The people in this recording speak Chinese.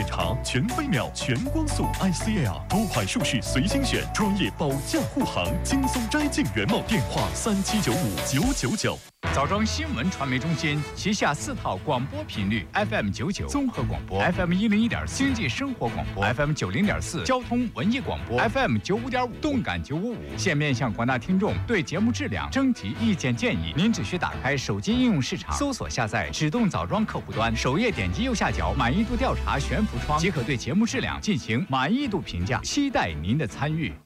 茶，全飞秒、全光速 ICL， 多款舒适随心选，专业保驾护航，轻松摘尽原貌。电话37959999。 枣庄新闻传媒中心旗下4套广播频率 ：FM99 综合广播、FM101.4经济生活广播、FM90.4交通文艺广播、FM95.5动感955。现面向广大听众对节目质量征集意见建议。您只需打开手机应用市场，搜索下载指动枣庄客户端，首页点击右下角满意度调查悬浮窗，即可对节目质量进行满意度评价。期待您的参与。